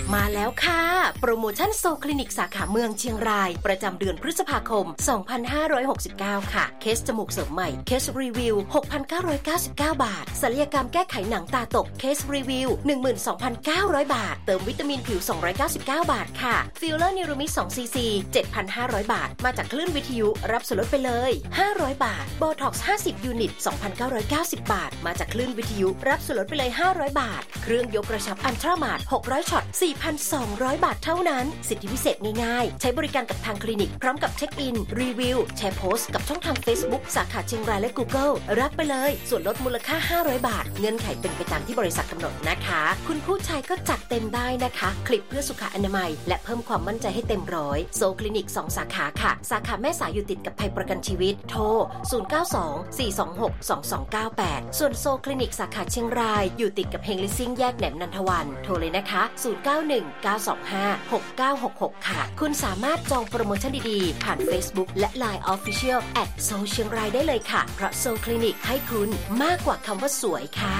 มาแล้วค่ะโปรโมชั่นโซคลินิกสาขาเมืองเชียงรายประจำเดือนพฤษภาคม 2569 ค่ะเคสจมูกเสริมใหม่เคสรีวิว 6,999 บาทศัลยกรรมแก้ไขหนังตาตกเคสรีวิว 12,900 บาทเติมวิตามินผิว 299 บาทค่ะฟิลเลอร์นิโรมิ2 cc 7,500 บาทมาจากคลื่นวิทยุรับส่วนลดไปเลย500 บาทโบท็อกซ์50 ยูนิต 2,990 บาทมาจากคลื่นวิทยุรับส่วนลดไปเลย500 บาทเครื่องยกกระชับอัลตร้ามาร์ท600ช็อต 4,200 บาทเท่านั้นสิทธิพิเศษง่ายๆใช้บริการกับทางคลินิกพร้อมกับเช็คอินรีวิวแชร์โพสต์กับช่องทาง Facebook สาขาเชียงรายและ Google รับไปเลยส่วนลดมูลค่า500 บาทเงื่อนไขเป็นไปตามที่บริษัทกำหนดนะคะคุณผู้ชายก็จัดเต็มได้นะคะคลิปเพื่อสุขอนามัยและเพิ่มความมั่นใจให้เต็มร้อยโซคลินิก2สาขาค่ะสาขาแม่สายอยู่ติดกับไทยประกันชีวิตโทร0924262298ส่วนโซคลินิกสาขาเชียงรายอยู่ติดกับเฮงลิซิ่งแยกแหลมนันทวันโทรเลยนะคะ0919256966ค่ะคุณสามารถจองโปรโมชั่นดีๆผ่าน Facebook และ Line Official @โซเชียงรายได้เลยค่ะเพราะโซคลินิกให้คุณมากกว่าคำว่าสวยค่ะ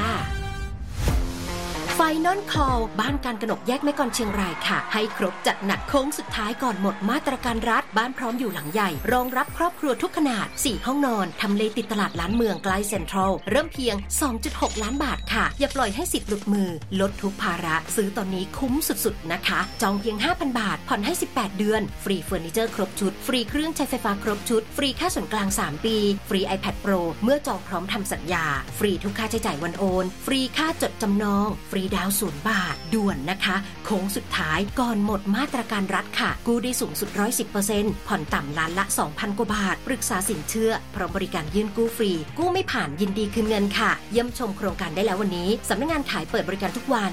Final Call บ้านการกนกแยกแม่กลเชียงรายค่ะให้ครบจัดหนักโค้งสุดท้ายก่อนหมดมาตรการรัฐบ้านพร้อมอยู่หลังใหญ่รองรับครอบครัวทุกขนาด4ห้องนอนทำเลติดตลาดล้านเมืองใกล้เซ็นทรัลเริ่มเพียง 2.6 ล้านบาทค่ะอย่าปล่อยให้สิทธิ์หลุดมือลดทุกภาระซื้อตอนนี้คุ้มสุดๆนะคะจองเพียง 5,000 บาทผ่อนให้18เดือนฟรีเฟอร์นิเจอร์ครบชุดฟรีเครื่องใช้ไฟฟ้าครบชุดฟรีค่าส่วนกลาง3ปีฟรี iPad Pro เมื่อจองพร้อมทำสัญญาฟรีทุกค่าใช้จ่ายวันโอนฟรีค่าจดจำนองฟรีดาว0 บาทด่วนนะคะโค้งสุดท้ายก่อนหมดมาตรการรัฐค่ะกู้ได้สูงสุด 110% ผ่อนต่ำล้านละ 2,000 กว่าบาทปรึกษาสินเชื่อพร้อมบริการยื่นกู้ฟรีกู้ไม่ผ่านยินดีคืนเงินค่ะเยี่ยมชมโครงการได้แล้ววันนี้สำนักงานขายเปิดบริการทุกวัน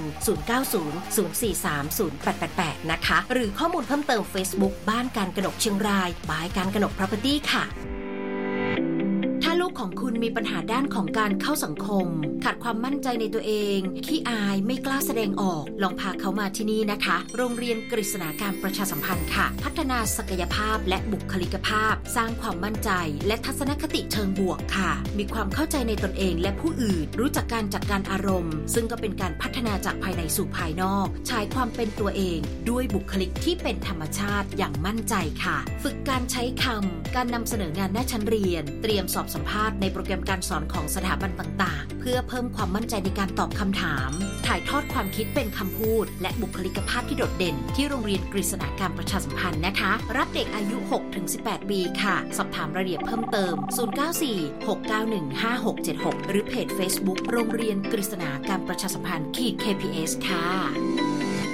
0900430888นะคะหรือข้อมูลเพิ่มเติม Facebook บ้านการกนกเชียงรายบายการกนก Property ค่ะถ้าลูกของคุณมีปัญหาด้านของการเข้าสังคมขาดความมั่นใจในตัวเองขี้อายไม่กล้าแสดงออกลองพาเขามาที่นี่นะคะโรงเรียนกฤษณาการประชาสัมพันธ์ค่ะพัฒนาศักยภาพและบุคลิกภาพสร้างความมั่นใจและทัศนคติเชิงบวกค่ะมีความเข้าใจในตนเองและผู้อื่นรู้จักการจัดการอารมณ์ซึ่งก็เป็นการพัฒนาจากภายในสู่ภายนอกใช้ความเป็นตัวเองด้วยบุคลิกที่เป็นธรรมชาติอย่างมั่นใจค่ะฝึกการใช้คำการนำเสนองานหน้าชั้นเรียนเตรียมสอบสัมภาษณ์ในโปรแกรมการสอนของสถาบันต่างๆเพื่อเพิ่มความมั่นใจในการตอบคำถามถ่ายทอดความคิดเป็นคำพูดและบุคลิกภาพที่โดดเด่นที่โรงเรียนกฤษณาการประชาสัมพันธ์นะคะรับเด็กอายุ 6-18 ปีค่ะสอบถามรายละเอียดเพิ่มเติม0946915676หรือเพจ Facebook โรงเรียนกฤษณาการประชาสัมพันธ์ KPS ค่ะ